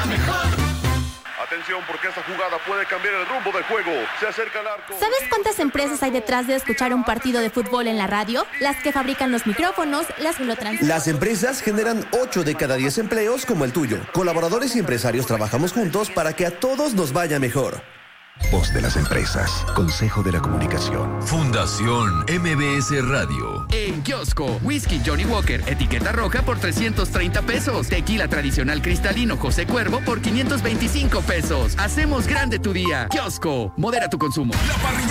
la mejor. Atención, porque esta jugada puede cambiar el rumbo del juego. Se acerca al arco. ¿Sabes cuántas empresas hay detrás de escuchar un partido de fútbol en la radio? Las que fabrican los micrófonos, las que lo transmiten. Las empresas generan 8 de cada 10 empleos como el tuyo. Colaboradores y empresarios trabajamos juntos para que a todos nos vaya mejor. Voz de las empresas. Consejo de la Comunicación. Fundación MBS Radio. En kiosco, whisky Johnny Walker, etiqueta roja por 330 pesos. Tequila tradicional cristalino José Cuervo por 525 pesos. Hacemos grande tu día. Kiosco, modera tu consumo. La parrilla